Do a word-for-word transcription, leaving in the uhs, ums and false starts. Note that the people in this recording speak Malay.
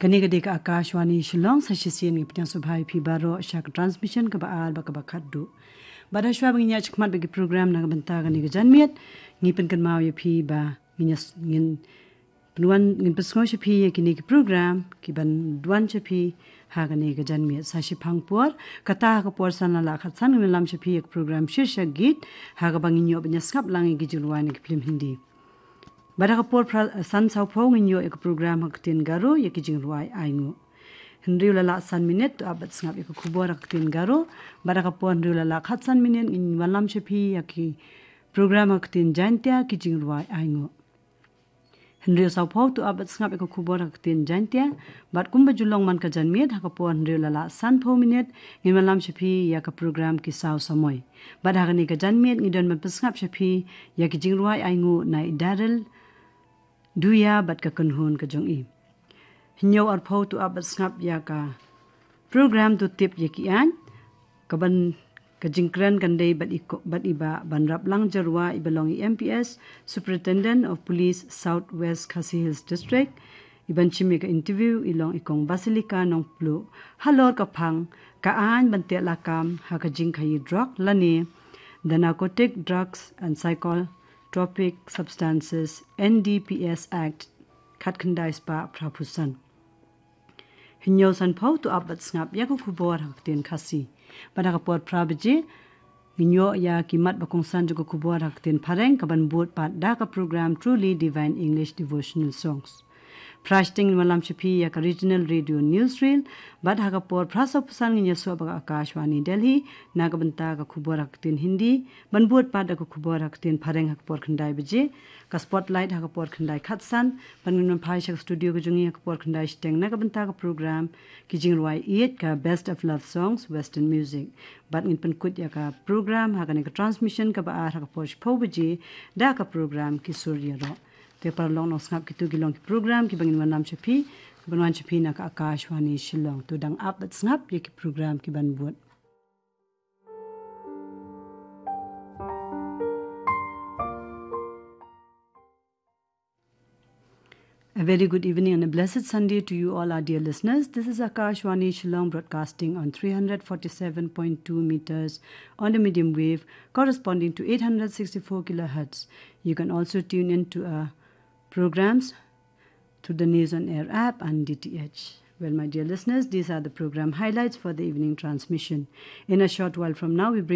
Kani-kadi ka Akashwani Shillong sa sisiyan ng Pinyang Subhay Pibaro siya ka transmission ka baal baka bakaddo. Bada siya bang niya chikmat bagi program na kabanta kani ka janmiat, ngipin kan mao ya pi ba, nginyas ngin penuan ngin pesngol siya pi ya kini ka program, kiban duan siya pi ha kani ka janmiat sa si pangpuar, kata ka puar sana la khatsan ngin lam siya pi ya program siya git, ha ka bang inyo banyasngap lang igijulwan ni film hindi. Bada kapor san sao po nginyo ek program haktin garo yakijing ruai aingo. Henry lala san minute to abat ngap ek kubor haktin garo bada kapor henry lala khat san minute in walam shepi yaki program haktin jantia kijing ruai aingo. Henry sao po to abat ngap ek kubor haktin jantia bat kumba julong man ka janmiet hakapor henry lala san po minute in walam shepi yak program ki sao samoy. Bada hakani ka janmiet ngidon man pesngap shepi yakijing ruai aingo na idarel Duya bat ka kunhun ka jong i. Hinyo arpo tu abat ngap ya ka program tu tip ya kian kaban ka jingkran kandai bat iko bat iba banrap lang jarwa ibalong i M P S Superintendent of Police Southwest Khasi Hills District iban chimi ka interview ilong ikong Basilica nong plu halor ka phang kaan bante lakam ha ka jing khai drug lani the Narcotic Drugs and Psycho Tropic Substances N D P S Act Khatkhandai Spa Prapusan. Hinyo san pau tu abat ngap ya ko kubor haktin khasi. Pada kapor prabeje hinyo ya kimat bakong san jo kubor haktin pareng kaban bot pat da ka program Truly Divine English Devotional Songs. Prashting malam shapi ya ka regional radio newsreel bad ha kapor prasa pusan nginya so baka Akashwani Delhi na ka banta ka kubor haktin Hindi ban bot pat ka kubor haktin pareng ha kapor khandai beje ka spotlight ha kapor khandai khatsan ban ngun phai shak studio ka jungi ha kapor khandai steng na ka banta ka program kijing ruai eight ka best of love songs western music bad ngin pen kut ya ka program ha ka ne ka transmission ka ba ha kapor shpo beje da ka program ki surya ro te par long no snap kitu gilong ki program ki bangin manam chapi banwan chapi na ka Akashwani Shillong to dang up at snap ye ki program ki ban buat. A very good evening and a blessed Sunday to you all our dear listeners. This is Akashwani Shillong broadcasting on three forty-seven point two meters on the medium wave corresponding to eight hundred sixty-four kilohertz. You can also tune in to our programs through the News on Air app and D T H. Well, my dear listeners, these are the program highlights for the evening transmission. In a short while from now, we bring